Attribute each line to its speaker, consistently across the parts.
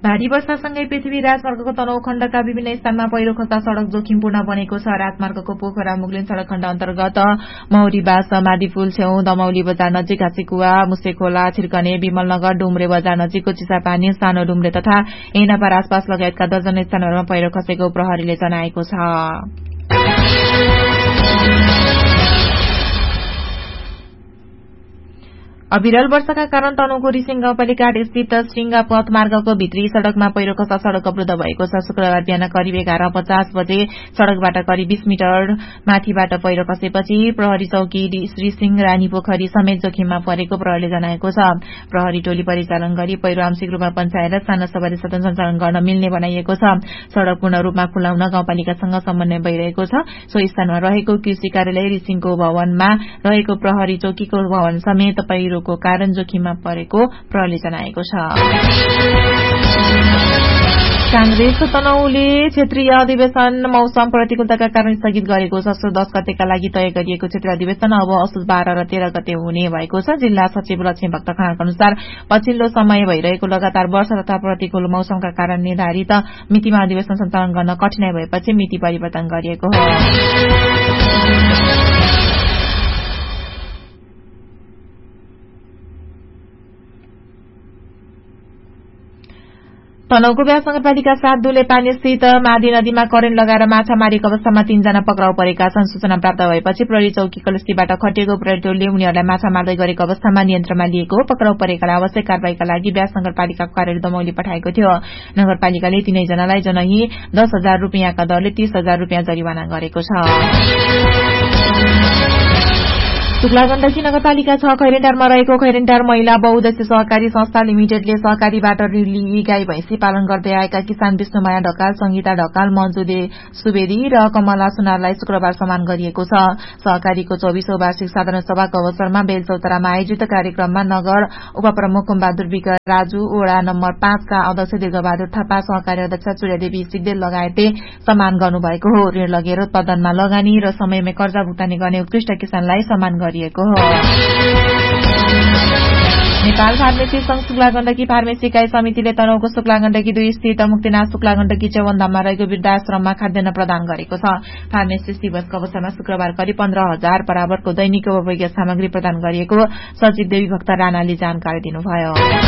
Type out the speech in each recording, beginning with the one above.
Speaker 1: भारी वर्षासँगै पृथ्वी राजमार्गको तनहुँ खण्डका विभिन्न स्थानमा पहिरो खस्दा सड़क जोखिमपूर्ण बनेको छ। राजमार्गको पोखरा मुगलिन सड़क खण्ड अन्तर्गत मौरीबास मादीपुल छेउ दमौली बजार नजिक घाँसीकुवा मुसेखोला छिर्कने विमलनगर डुम्रे बजार नजिकको चिसापानी सानो डुम्रे तथा ऐनापार आसपास लगायतका दर्जन स्थानहरूमा पहिरो खसेको प्रहरीले जनाएको छ। अविरल वर्षाका कारण तनहुँको रिसिङ गाउँपालिका स्थित श्रृंगा पथ मार्गको भित्री सड़कमा पहिरो खस्दा सड़क अवरुद्ध भएको छ। शुक्रबार बिहान करिब 11:50 बजे सड़कबाट करिब 20 मिटर माथिबाट पहिरो खसेपछि प्रहरी चौकी रिसिङ रानीपोखरी समेत जोखिममा परेको प्रहरीले जनाएको छ। प्रहरी टोली परिचालन गरी पहिरो आंशिक रूपमा पञ्चायत साना सवारी साधन सञ्चालन गर्न मिल्ने बनाइएको छ। सड़क पूर्ण रूपमा खुलाउन गाउँपालिकासँग समन्वय भइरहेको छ। सो स्थानमा रहेको कृषि कार्यालय रिसिङको भवनमा रहेको प्रहरी चौकीको भवन समेत पहिरो को कारण जोखिममा परेको प्रहरीले जनाएको छ। कांग्रेस तनहुँले क्षेत्रीय अधिवेशन मौसम प्रतिकूलताका कारण स्थगित गरेको छ। 10 गतेका लागि तय गरिएको क्षेत्रीय अधिवेशन अब असोज 12 र 13 गते हुने भएको छ। जिल्ला सचिव लक्ष्मीभक्त खनालका अनुसार पछिल्लो समय भइरहेको लगातार वर्षा तथा प्रतिकूल मौसमका कारण निर्धारित मितिमा अधिवेशन सञ्चालन गर्न कठिनाई भएपछि मिति परिवर्तन गरिएको हो। तनहुँको व्यास नगरपालिका 7 दुलेपानी स्थित मादी नदीमा करेन्ट लगाएर माछा मारेको अवस्थामा 3 जना पक्राउ परेका छन्। सूचना प्राप्त भएपछि प्रहरी चौकी कलस्टीबाट खटिएको प्रहरी टोलीले उनीहरूलाई माछा मार्दै गरेको अवस्थामा नियन्त्रणमा लिएको। पक्राउ परेकालाई आवश्यक कारबाहीका लागि व्यास नगरपालिकाको कार्यालय दमौली पठाएको थियो। नगरपालिकाले तीनैजनालाई जनही 10,000 रूपियाँका दरले 30,000 रूपियाँ जरिवाना गरेको छ। शुक्ला गण्डकी नगरपालिका 6 खैरेन्टारमा रहेको खैरेन्टार महिला बहुउद्देश्य सहकारी संस्था लिमिटेडले सहकारीबाट ऋण लिई गाई भैंसी पालन गर्दै आएका किसान विष्णुमाया ढकाल, संगीता ढकाल, मन्जु सुवेदी र कमला सुनारलाई शुक्रबार सम्मान गरिएको छ। सहकारीको 24औं वार्षिक साधारण सभाको अवसरमा बेलचौतारामा आयोजित कार्यक्रममा नगर उपप्रमुख बहादुर विक राजु, वडा नम्बर 5 का अध्यक्ष दीर्घबहादुर थापा, सहकारी अध्यक्ष सूर्यदेवी सिग्देल लगायतले सम्मान गर्नुभएको हो। ऋण लगेर उत्पादनमा लगानी र समयमै कर्जा भुक्तानी गर्ने उत्कृष्ट किसानलाई सम्मान गरिएको हो। नेपाल फार्मेसी संघ शुक्ला गण्डकी फार्मेसी इकाई समितिले तनहुँको शुक्ला गण्डकी 2 स्थित मुक्तिनाथ शुक्ला गण्डकी चौवनधाममा रहेको वृद्धाश्रममा खाद्यान्न प्रदान गरेको छ। फार्मेसिस्ट दिवसको अवसरमा शुक्रबार करिब 15,000 बराबरको दैनिक उपभोग्य सामग्री प्रदान गरिएको सचिव देवी भक्त राणाले जानकारी दिनुभयो।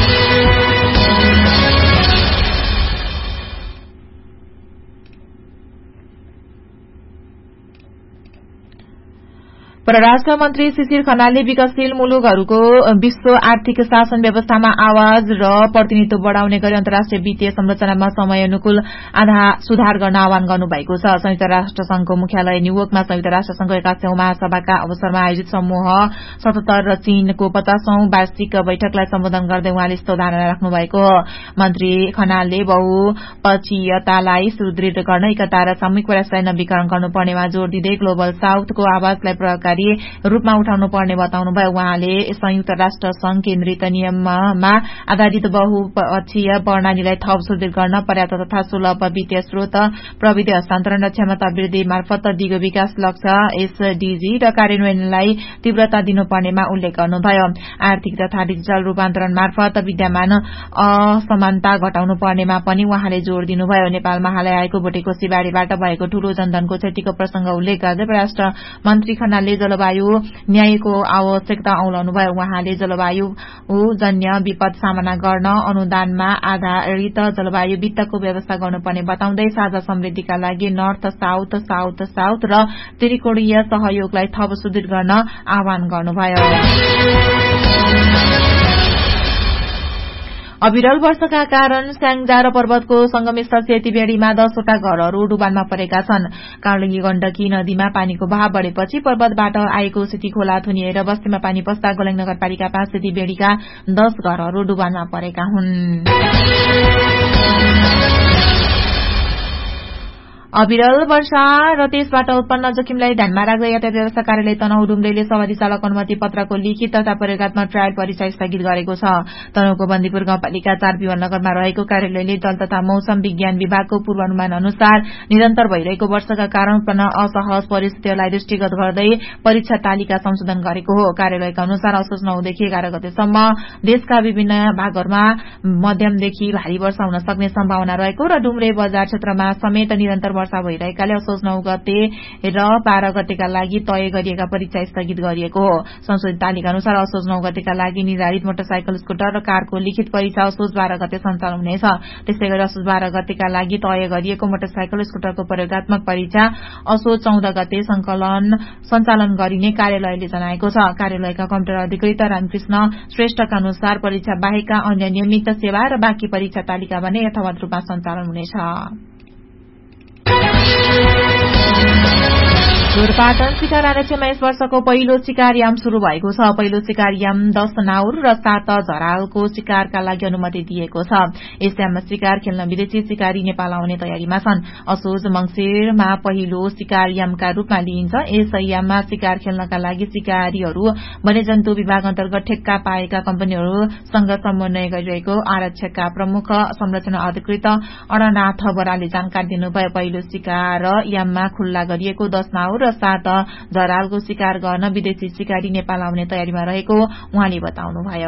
Speaker 1: परराष्ट्र मन्त्री शिशिर खनालले विकासशील मुलुकहरूको विश्व आर्थिक शासन व्यवस्थामा आवाज र प्रतिनिधित्व बढ़ाउने गरी अन्तर्राष्ट्रिय वित्तीय संरचनामा समयानुकूल सुधार गर्न आह्वान गर्नुभएको छ। संयुक्त राष्ट्र संघको मुख्यालय न्यूयोर्कमा संयुक्त राष्ट्र संघको 81औं महासभाका अवसरमा आयोजित समूह 77 र चीनको 50औं वार्षिक बैठकलाई सम्बोधन गर्दै उहाँले यस्तो धारणा राख्नु भएको हो। मन्त्री खनालले बहुपक्षीयतालाई सुदृढ़ गर्न एकता र सामूहिक प्रयासलाई नवीकरण गर्नुपर्नेमा जोड़ दिँदै ग्लोबल साउथको आवाजलाई प्रभावकारी रूपमा उठाउनु पर्ने बताउनुभयो। उहाँले संयुक्त राष्ट्र संघ केन्द्रित नियममा आधारित बहुपक्षीय प्रणालीलाई थप सुदृढ़ गर्न पर्याप्त तथा सुलभ वित्तीय स्रोत, प्रविधि हस्तान्तरण र क्षमता वृद्धि मार्फत दिगो विकास लक्ष्य एसडीजी र कार्यान्वयनलाई तीव्रता दिनुपर्नेमा उल्लेख गर्नुभयो। आर्थिक तथा डिजिटल रूपान्तरण मार्फत विद्यमान असमानता घटाउनु पर्नेमा पनि उहाँले जोड़ दिनुभयो। नेपालमा हालै आएको भोटेकोशी बाढ़ीबाट भएको ठूलो जनधनको क्षतिको प्रसंग उल्लेख गर्दै परराष्ट्र मन्त्री खनालले जलवायु न्यायको आवश्यकता औलाउनुभयो। उहाँले जलवायु जन्य विपद सामना गर्न अनुदानमा आधारित जलवायु वित्तको व्यवस्था गर्नुपर्ने बताउँदै साझा समृद्धिका लागि नर्थ साउथ, साउथ साउथ र त्रिकोणीय सहयोगलाई थप सुदृढ़ गर्न आह्वान गर्नुभयो। अविरल वर्षाका कारण स्याङ्जा पर्वतको संगमस्थल सेतीबेड़ीमा 10 वटा घरहरू डुबानमा परेका छन्। काँडली गण्डकी नदीमा पानीको बहाव बढ़ेपछि पर्वतबाट आएको सेती खोला थुनिएर बस्तीमा पानी पस्दा गोलाङ नगरपालिका 5 सेतीबेड़ीका 10 घरहरू डुबानमा परेका हुन्। अविरल वर्षा र त्यसबाट उत्पन्न जोखिमलाई ध्यानमा राख्दै यातायात व्यवस्था कार्यालय तनहुँ डुम्रेले सवारी चालक अनुमति पत्रको लिखित तथा प्रयोगात्मक ट्रायल परीक्षा स्थगित गरेको छ। तनहुँको बन्दीपुर गाउँपालिका 4 विमलनगरमा रहेको कार्यालयले जल तथा मौसम विज्ञान विभागको पूर्वानुमान अनुसार निरन्तर भइरहेको वर्षाका कारण उत्पन्न असहज परिस्थितिहरूलाई दृष्टिगत गर्दै परीक्षा तालिका संशोधन गरेको हो। कार्यालयका अनुसार असोज 9 देखि 11 गतेसम्म देशका विभिन्न भागहरूमा मध्यमदेखि भारी वर्षा हुन सक्ने सम्भावना रहेको र डुम्रे बजार क्षेत्रमा समेत निरन्तर वर्षा भइरहेकाले असोज 9 गते र 12 गतेका लागि तय गरिएका परीक्षा स्थगित गरिएको हो। संशोधित तालिका अनुसार असोज 9 गतेका लागि निर्धारित मोटरसाइकल, स्कुटर र कारको लिखित परीक्षा असोज 12 गते सञ्चालन हुनेछ। त्यसैगरी असोज 12 गतेका लागि तय गरिएको मोटरसाइकल, स्कुटरको प्रयोगात्मक परीक्षा असोज 14 गते सञ्चालन गरिने कार्यालयले जनाएको छ। कार्यालयका कम्प्युटर अधिकृत रामकृष्ण श्रेष्ठका अनुसार परीक्षा बाहेकका अन्य नियमित सेवा र बाँकी परीक्षा तालिका भने यथावत रूपमा सञ्चालन हुनेछ। जोरपाटन शिकार आरक्षमा यस वर्षको पहिलो शिकार याम शुरू भएको छ। पहिलो शिकार याम 10 नाउर र 7 झरालको शिकारका लागि अनुमति दिएको छ। यस याममा शिकार खेल्न विदेशी शिकारी नेपाल आउने तयारीमा छन्। असोज मंसिरमा पहिलो शिकार यामका रूपमा लिइन्छ। यस याममा शिकार खेल्नका लागि शिकारीहरू वन्यजन्तु विभाग अन्तर्गत ठेक्का पाएका कम्पनीहरूसँग समन्वय गरिरहेको आरक्षकका प्रमुख संरक्षण अधिकृत अडनाथ बराले जानकारी दिनुभयो। पहिलो शिकार याममा खुल्ला गरिएको 10 नाउर 7 झरालको शिकार गर्न विदेशी शिकारी नेपाल आउने तयारीमा रहेको उहाँले बताउनुभयो।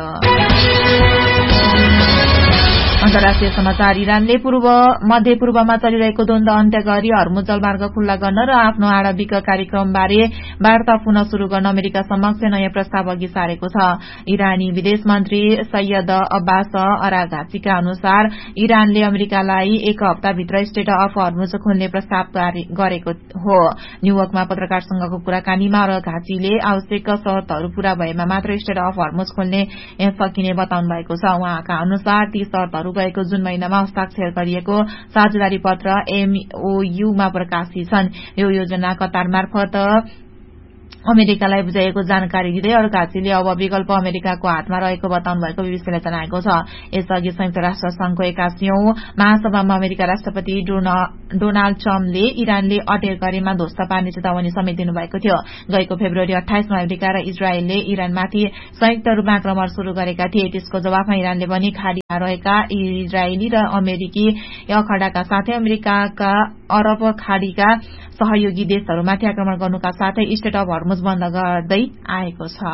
Speaker 1: अन्तर्राष्ट्रिय समाचार। इरानले मध्य पूर्वमा चलिरहेको द्वन्द्व अन्त्य गरी हर्मुज जलमार्ग खुल्ला गर्न र आफ्नो आणविक कार्यक्रमबारे वार्ता पुनः शुरू गर्न अमेरिका समक्ष नयाँ प्रस्ताव अघि सारेको छ। इरानी विदेश मन्त्री सैयद अब्बास अराघाचीका अनुसार इरानले अमेरिकालाई 1 हप्ताभित्र स्टेट अफ हर्मुज खोल्ने प्रस्ताव गरेको हो। न्यूयोर्कमा पत्रकारसँगको कुराकानीमा अराघाचीले आवश्यक शर्तहरू पूरा भएमा मात्र स्टेट अफ हर्मुज खोल्ने सकिने बताउनु भएको छ। उहाँका अनुसार ती शर्तहरू गएको जुन महिनामा हस्ताक्षर गरिएको साझेदारी पत्र MOU-मा प्रकाशित छन्। यो योजना कतार मार्फत अमेरिकालाई बुझाइएको जानकारी दिँदै अराघाचीले अब विकल्प अमेरिकाको हातमा रहेको बताउनु भएको बीबीसीले जनाएको छ। यसअघि संयुक्त राष्ट्र संघको 81औं महासभामा अमेरिका राष्ट्रपति डोनाल्ड ट्रम्पले इरानले अटेर गरेमा ध्वस्त पार्ने चेतावनी समेत दिनुभएको थियो। गएको फेब्रुअरी 28 मा अमेरिका र इजरायलले इरानमाथि संयुक्त रूपमा आक्रमण शुरू गरेका थिए। त्यसको जवाफमा इरानले पनि खाडीमा रहेका इजरायली र अमेरिकी अखडाका साथै अमेरिकाका अरब खाडीका सहयोगी देशहरूमाथि आक्रमण गर्नुका साथै स्टेट अफ हर्मुज बन्द गर्दै आएको छ।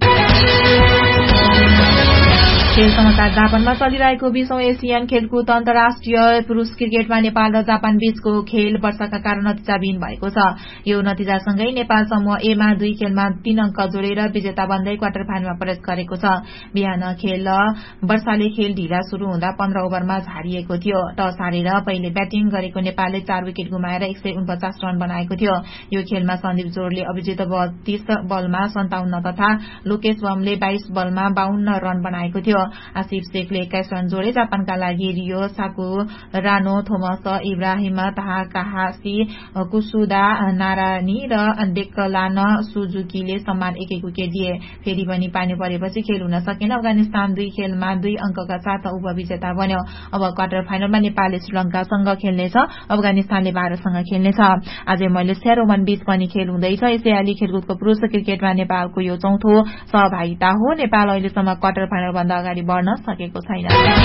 Speaker 1: खेल समाचार। जापानमा चलिरहेको 20औं एसियन खेलकुद अन्तर्राष्ट्रिय पुरूष क्रिकेटमा नेपाल र जापान बीचको खेल वर्षाका कारण नतिजाविहीन भएको छ। यो नतिजासँगै नेपाल समूह ए मा 2 खेलमा 3 अंक जोडेर विजेता बन्दै क्वार्टर फाइनलमा प्रवेश गरेको छ। बिहान वर्षाले खेल ढिला शुरू हुँदा 15 ओभरमा झारिएको थियो। टस हारेर पहिले ब्याटिङ गरेको नेपालले 4 विकेट गुमाएर 149 रन बनाएको थियो। यो खेलमा सन्दीप जोरले अभिजित 32 बलमा 57 तथा लोकेश बमले 22 बलमा 52 रन बनाएको थियो। आसिफ शेखले 21 रन जोडे। जापानका लागि रियो साकुरानो, थोमस इब्राहिम ताकाहासी, कुसुदा नारानी र डेक्लान सुजुकीले समान 1-1 विकेट दिए। फेरि पनि पानी परेपछि खेल हुन सकेन। अफगानिस्तान 2 खेलमा 2 अंकका साथ उपविजेता बन्यो। अब क्वार्टर फाइनलमा नेपालले श्रीलंकासँग खेल्नेछ, अफगानिस्तानले भारतसँग खेल्नेछ। आज मलेसिया र ओमान बीच पनि खेल हुँदैछ। एसियाली खेलकुदको पुरूष क्रिकेटमा नेपालको यो 4औं सहभागिता हो। नेपाल अहिलेसम्म क्वार्टर फाइनल भन्दा अगाडि बढ्न सकेको छैन।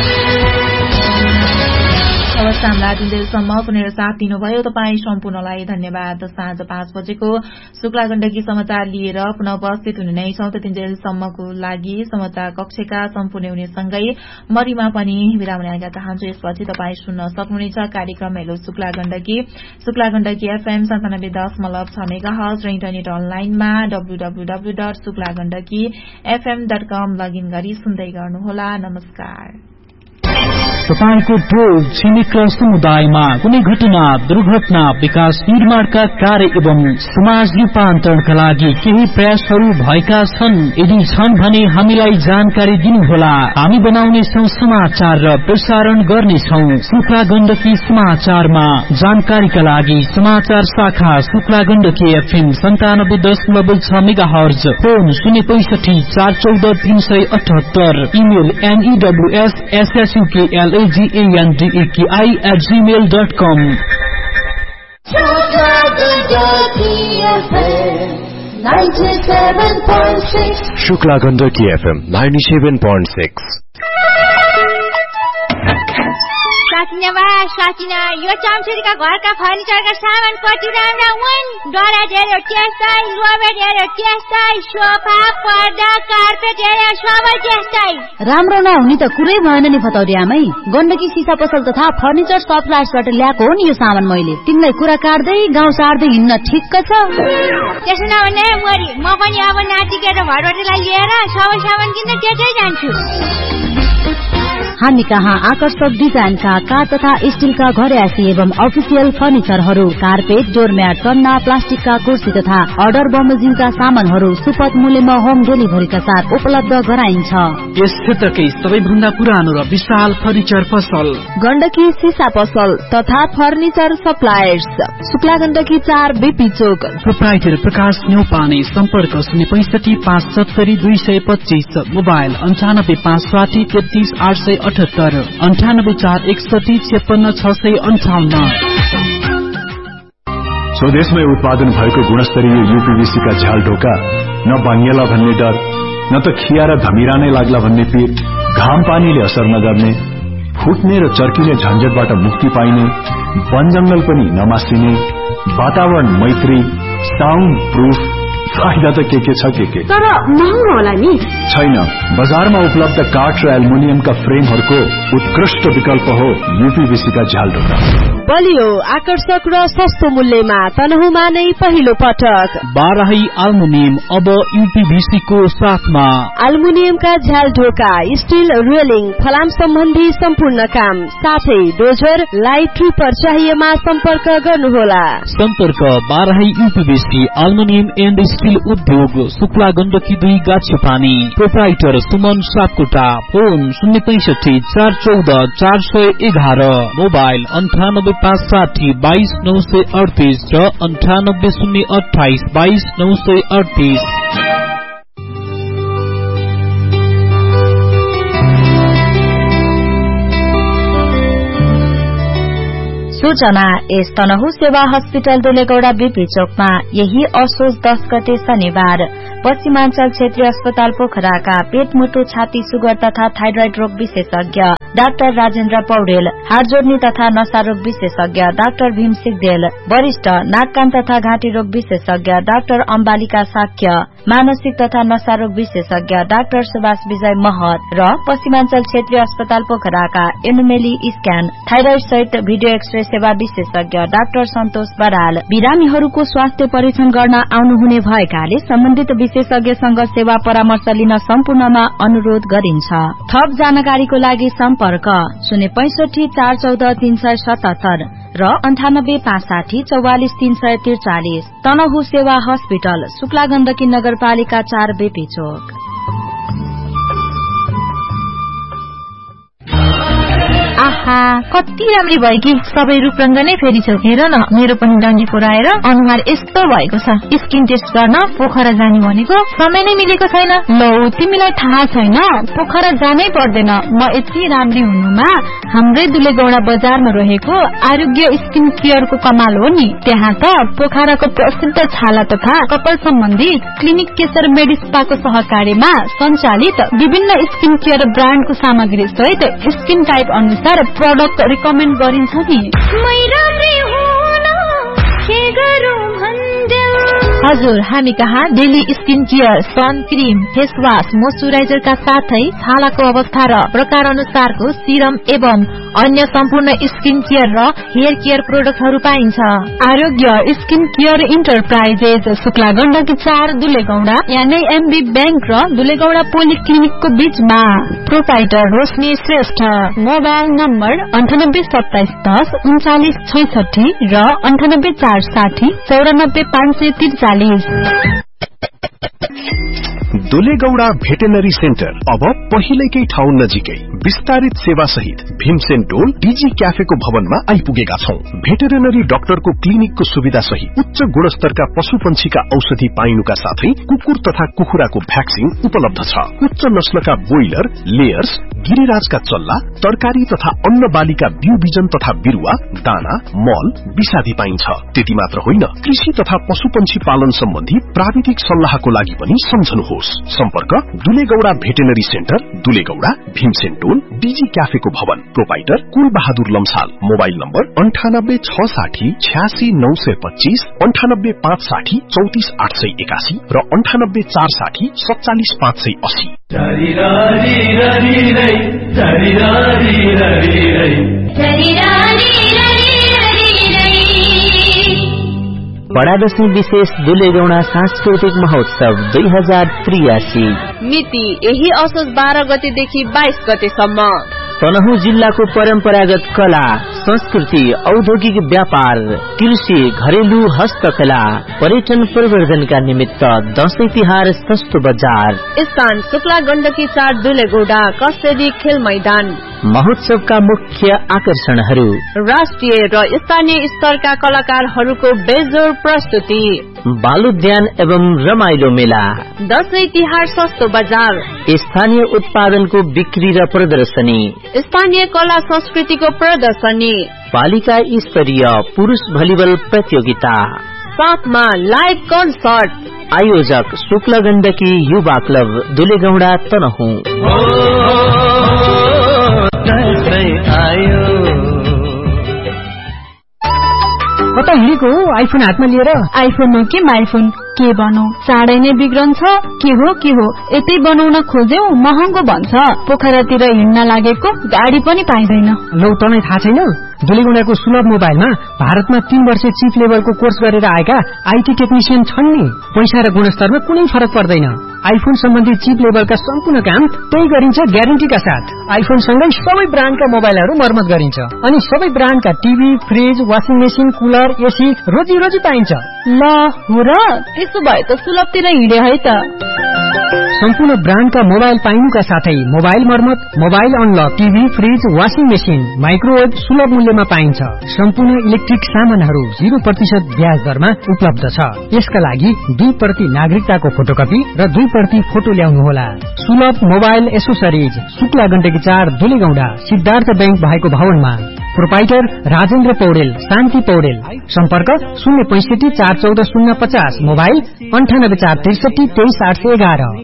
Speaker 1: अवस्थामा दिनसम्म पुनः साथ दिनुभयो। तपाईँ सम्पूर्णलाई धन्यवाद। साँझ 5 बजेको शुक्ला गण्डकी समाचार लिएर पुनः उपस्थित हुने नै छौं। त्यतिन्जेलसम्मको लागि समाचार कक्षका सम्पूर्ण हुनेसँगै मरिमा पनि विराम लिन चाहन्छु। यसपछि तपाईँ सुन्न सक्नुहुनेछ कार्यक्रम hello Shukla Gandaki FM 97.6 megahertz र इन्टरनेट अनलाइनमा www.suklagandakifm.com लगइन गरी सुन्दै गर्नुहोला। नमस्कार।
Speaker 2: तपाईको टोल छिमेक र समुदायमा कुनै घटना, दुर्घटना, विकास निर्माणका कार्य एवं समाज रूपान्तरणका लागि केही प्रयासहरू भएका छन्। यदि छन् भने हामीलाई जानकारी दिनुहोला। हामी बनाउनेछौं समाचार र प्रसारण गर्नेछौं। शुक्ला गण्डकी समाचारमा जानकारीका लागि समाचार शाखा Shukla Gandaki FM 97.6 megahertz, phone 065 414 378, email news@gmail.com।
Speaker 3: Shukla Gandaki FM 97.6।
Speaker 4: साकिना यो चम्चुरीका घरका फर्निचरका सामान कति राम्रा हुन्। डरा धेरै त्यस्तै, लोभे धेरै त्यस्तै, सोफा पर्दा कार्पेट धेरै सबै त्यस्तै।
Speaker 5: राम्रो नहुने त कुरै भएन नि फतौरी आमै। गण्डकी सिसा पसल तथा फर्निचर सप्लायर्सबाट ल्याएको हो नि यो सामान मैले। तिमीलाई कुरा काट्दै गाउँ सार्दै हिँड्न ठिक्क छ।
Speaker 4: त्यसो नहुने मोरी, म पनि अब नातिकेर घरबाटलाई लिएर सबै सामान किन्न त्यतै जान्छु।
Speaker 5: हामी कहाँ आकर्षक डिजाइनका काठ तथा स्टीलका घरेसी एवं अफिसियल फर्निचरहरू, कार्पेट, डोरम्याट, सन्ना, प्लास्टिकका कुर्सी तथा अर्डर बमोजिमका सामानहरू सुपथ मूल्यमा होम डेलिभरीका साथ उपलब्ध गराइन्छ।
Speaker 2: यस क्षेत्रकै सबैभन्दा पुरानो र विशाल फर्निचर पसल
Speaker 6: गण्डकी सिसा पसल तथा furniture suppliers, Shukla Gandaki 4 BP चोक।
Speaker 2: प्रोप्राइटर प्रकाश न्यौपाने। सम्पर्क 065 570 225, मोबाइल 95 560 33 878, 98 4 61 56 658।
Speaker 7: स्वदेशमै उत्पादन भएको गुणस्तरीय यूपीवीसी का झ्याल ढोका न बानिएला भन्ने डर, न त खिया र धमिरा नै लाग्ला भन्ने पीर, घाम पानीले असर नगर्ने, फुट्ने र चर्किने झन्झटबाट मुक्ति पाइने, वन जंगल पनि नमासिने, वातावरण मैत्री, साउन्ड प्रूफ, फाइदा त के छ के
Speaker 6: तर महँगो होला नि?
Speaker 7: छैन, बजारमा उपलब्ध काठ र एल्युमिनियमका फ्रेमहरूको उत्कृष्ट विकल्प हो यूपीवीसी का झ्याल ढोका।
Speaker 6: बलियो, आकर्षक र सस्तो मूल्यमा तनहुमा नै पहिलो पटक
Speaker 2: बाराही एल्युमिनियम अब यूपीवीसी को साथमा।
Speaker 6: एल्युमिनियमका झ्याल ढोका, स्टील रेलिङ, फलाम सम्बन्धी सम्पूर्ण काम, साथै डोजर, लाइट ट्रिपर चाहिएमा सम्पर्क गर्नुहोला।
Speaker 2: सम्पर्क Barahi UPVC aluminium and steel उद्योग, Shukla Gandaki 2 गाछपानी। Proprietor Suman Sapkota. Phone 065 414 411, mobile 98 560 22 938 र 98 028 22 938।
Speaker 5: सूचना यस तनहु सेवा हस्पिटल दुलेगौड़ा बीपी चोकमा यही असोज 10 गते शनिबार पश्चिमाञ्चल क्षेत्रीय अस्पताल पोखराका पेट मुटु छाती सुगर तथा थाइरोइड रोग विशेषज्ञ डाक्टर राजेन्द्र पौडेल, हाड जोड्नी तथा नशा रोग विशेषज्ञ डाक्टर भीम सिगदेल, वरिष्ठ नाक कान तथा घाँटी रोग विशेषज्ञ डाक्टर अम्बालिका साक्य, मानसिक तथा नशा रोग विशेषज्ञ डाक्टर सुभाष विजय महत र पश्चिमाञ्चल क्षेत्रीय अस्पताल पोखराका एनुमेली स्क्यान, थाइरोइड सहित भिडियो एक्सरे सेवा विशेषज्ञ डाक्टर सन्तोष बराल बिरामीहरूको स्वास्थ्य परीक्षण गर्न आउनुहुने भएकाले सम्बन्धित विशेषज्ञसँग सेवा परामर्श लिन सम्पूर्णमा अनुरोध गरिन्छ। थप जानकारीको लागि सम्पर्क 065 414 377 र 98 560 44 343। तनहु सेवा हस्पिटल, शुक्ला गण्डकी नगरपालिका 4 BP चोक।
Speaker 1: आहा, कति राम्री भयो कि सबै रूपरंग नै फेरिछौ। हेर न, मेरो पनि डन्डी पुराएर अनुहार यस्तो भएको छ। स्किन टेस्ट गर्न पोखरा जाने भनेको समय नै मिलेको छैन।
Speaker 6: लौ, तिमीलाई थाहा छैन, पोखरा जानै पर्दैन। म यति राम्री हुनुमा हाम्रै दुलेगौड़ा बजारमा रहेको आरोग्य स्किन केयरको कमाल हो नि। त्यहाँ त पोखराको प्रसिद्ध छाला तथा कपाल सम्बन्धी क्लिनिक केशर मेडिस्पाको सहकार्यमा सञ्चालित विभिन्न स्किन केयर ब्रान्डको सामग्री सहित स्किन टाइप अनुसार प्रोडक्ट रिकमेन्ड गरिन्छ नि।
Speaker 1: हजुर, हामी कहाँ daily skin care, sun cream, face wash, मोइस्चराइजरका साथै छालाको अवस्था र प्रकार अनुसारको सिरम एवं अन्य सम्पूर्ण स्किन केयर र हेयर केयर प्रोडक्टहरू पाइन्छ।
Speaker 6: आरोग्य skin care enterprises, Shukla Gandaki 4 दुलेगौड़ा यानी एमबी बैंक र दुलेगौड़ा पोलिक्लिनिकको बीचमा। प्रोप्राइटर रोशनी श्रेष्ठ। मोबाइल नम्बर 98 27 10 39 66 र 98 460 94 543।
Speaker 3: दुलेगौडा भेटेनरी सेन्टर अब पहिलेकै ठाउँ नजिकै विस्तारित सेवा सहित भीमसेन टोल डीजी क्याफेको भवनमा आइपुगेका छौं। भेटेरिनरी डाक्टरको क्लिनिकको सुविधा सहित उच्च गुणस्तरका पशुपन्छीका औषधि पाइनुका साथै कुकुर तथा कुखुराको भ्याक्सिन उपलब्ध छ। उच्च नस्लका बोइलर, लेयर्स, गिरिराजका चल्ला, तरकारी तथा अन्न बालीका बिउ बिजन तथा बिरुवा, दाना, मल, विषादी पाइन्छ। त्यति मात्र होइन, कृषि तथा पशुपन्छी पालन सम्बन्धी प्राविधिक सल्लाहको लागि पनि सम्झनुहोस्। सम्पर्क दुलेगौडा भेटेनरी सेन्टर, दुलेगौडा, भीमसेन टोल, डीजी क्याफेको भवन। प्रोपाइटर कुल बहादुर लम्साल। मोबाइल नम्बर 9860 86 925, 98 560 34 881 र 98 460 47 580।
Speaker 8: बडा दशमी विशेष दुलेगौडा सांस्कृतिक महोत्सव 2083
Speaker 9: मिति यही असोज 12 गतेदेखि 22 गतेसम्म।
Speaker 8: तनहुँ जिल्लाको परम्परागत कला, संस्कृति, औद्योगिक व्यापार, कृषि, घरेलु हस्तकला, पर्यटन प्रवर्धनका निमित्त दशैं तिहार सस्तो बजार।
Speaker 9: स्थान शुक्ला गण्डकी 4 दुलेगौडा, कसेरी खेल मैदान।
Speaker 8: महोत्सवका मुख्य आकर्षणहरू
Speaker 9: राष्ट्रिय र स्थानीय स्तरका कलाकारहरूको बेजोर प्रस्तुति,
Speaker 8: बालोद्यान एवं रमाइलो मेला,
Speaker 9: दशैं तिहार सस्तो बजार,
Speaker 8: स्थानीय उत्पादनको बिक्री र प्रदर्शनी,
Speaker 9: स्थानीय कला संस्कृतिको प्रदर्शनी,
Speaker 8: पालिका स्तरीय पुरुष भलिबल प्रतियोगिता,
Speaker 9: साथमा लाइभ कन्सर्ट।
Speaker 8: आयोजक शुक्ला गण्डकी युवा क्लब, दुलेगौडा, तनहुँ।
Speaker 10: कता हिँडेको आइफोन हातमा लिएर?
Speaker 6: आइफोन हो कि माइफोन, के बनौ? चाँडै नै बिग्रन्छ। के हो यतै बनाउन खोज्यौ, महँगो भन्छ। पोखरातिर हिँड्न लागेको गाडी पनि पाइँदैन।
Speaker 10: लौ तँलाई थाहा छैन? दुलेगौडाको सुलभ मोबाइलमा भारतमा 3 वर्ष चिप लेभलको कोर्स गरेर आएका आईटी टेक्निशियन छन् नि। पैसा र गुणस्तरमा कुनै फरक पर्दैन। आइफोन सम्बन्धी चिप लेभलका सम्पूर्ण काम त्यही गरिन्छ ग्यारेन्टीका साथ। आइफोन सँगै सबै ब्रान्डका मोबाइलहरू मर्मत गरिन्छ अनि सबै ब्रान्डका TV, fridge, washing machine, cooler, AC रोजी पाइन्छ।
Speaker 6: ल हो र, त्यसो भए त सुलभतिर हिँडे है त।
Speaker 10: सम्पूर्ण ब्रान्डका मोबाइल पाइनुका साथै मोबाइल मर्मत, mobile unlock, TV, fridge, washing machine, microwave सुलभ मूल्यमा पाइन्छ। सम्पूर्ण इलेक्ट्रिक सामानहरू 0% ब्याज दरमा उपलब्ध छ। यसका लागि 2% नागरिकताको फोटोकपी र 2% फोटो ल्याउनुहोला। सुलभ mobile accessories, Shukla Gandaki 4 दुलेगौडा, Siddhartha bank भएको भवनमा। प्रोपाइटर राजेन्द्र पौडेल, शान्ति पौडेल। सम्पर्क 065 414 050, मोबाइल 98 463 23 811।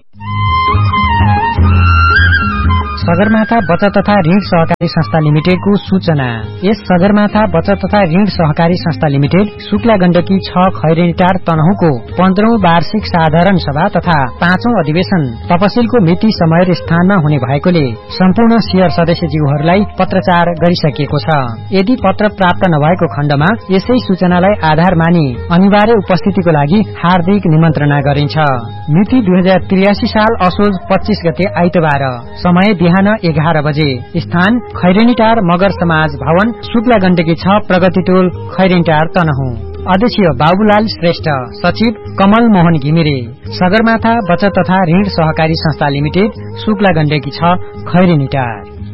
Speaker 10: सगरमाथा बचत तथा ऋण सहकारी संस्था लिमिटेडको सूचना। यस सगरमाथा बचत तथा ऋण सहकारी संस्था लिमिटेड शुक्ला गण्डकी 6 खैरेनीटार तनहुँको 15औं वार्षिक साधारण सभा तथा 5औं अधिवेशन तपसिलको मिति समय र स्थानमा हुने भएकोले सम्पूर्ण शेयर सदस्यज्यूहरूलाई पत्रचार गरिसकिएको छ। यदि पत्र प्राप्त नभएको खण्डमा यसै सूचनालाई आधार मानि अनिवार्य उपस्थितिको लागि हार्दिक निमन्त्रणा गरिन्छ। मिति 2083 साल असोज 25 गते आइतबार। समय बिहान 11 बजे। स्थान खैरेनीटार मगर समाज भवन, शुक्ला गण्डकी 6 प्रगति टोल, खैरेनीटार तनहुँ। अध्यक्ष बाबुलाल श्रेष्ठ, सचिव कमल मोहन घिमिरे। सगरमाथा बचत तथा ऋण सहकारी संस्था limited, Shukla Gandaki 6 खैरेनीटार।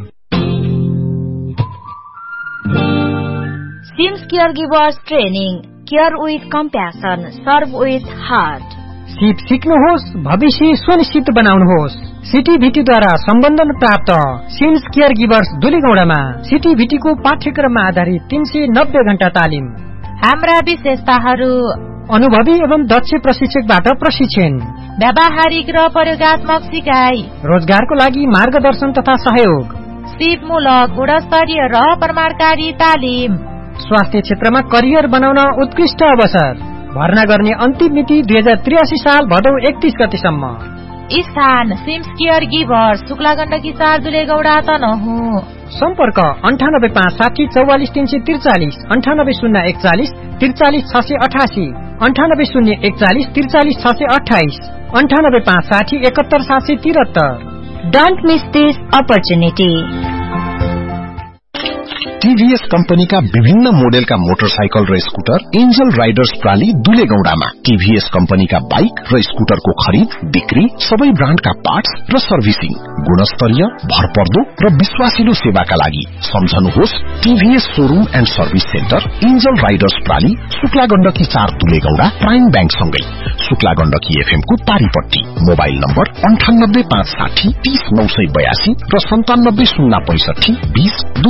Speaker 5: Seems care givers training, care with compassion, serve with heart.
Speaker 10: सिप सिक्नुहोस्, भविष्य सुनिश्चित बनाउनुहोस्। सिटीभीटीद्वारा सम्बन्धन प्राप्त सिम्स केयर गिभर्स दुलेगौडामा सिटीभीटीको पाठ्यक्रममा आधारित 390 घण्टा तालिम।
Speaker 1: हाम्रा विशेषताहरू:
Speaker 10: अनुभवी एवं दक्ष प्रशिक्षकबाट प्रशिक्षण,
Speaker 1: व्यावहारिक र प्रयोगात्मक सिकाइ,
Speaker 10: रोजगारको लागि मार्गदर्शन तथा सहयोग,
Speaker 1: सिपमूलक गुणस्तरीय र प्रमाणकारी तालिम,
Speaker 10: स्वास्थ्य क्षेत्रमा करियर बनाउन उत्कृष्ट अवसर। भर्ना गर्ने अन्तिम मिति 2083 साल भदौ 31 गतेसम्म।
Speaker 1: स्थान seems care givers, Shukla Gandaki 4 दुलेगौडा, Tanahun.
Speaker 10: सम्पर्क 98 560 44 343, 98 041 43 688, 98 041 43 628, 98 560 71 773।
Speaker 5: Don't miss this opportunity.
Speaker 3: TVS कम्पनीका विभिन्न मोडेलका मोटरसाइकल र स्कुटर एन्जल राइडर्स प्राली दुलेगौडामा। टीभीएस कम्पनीका बाइक र स्कुटरको खरिद बिक्री, सबै ब्रान्डका पार्ट्स र सर्भिसिङ, गुणस्तरीय, भरपर्दो र विश्वासिलो सेवाका लागि सम्झनुहोस् TVS showroom and service centre, angel Riders प्राली, Shukla Gandaki 4 दुलेगौडा, prime bank सँगै शुक्ला गण्डकी एफएम को पारीपट्टी। मोबाइल नम्बर 9856030982 र 970652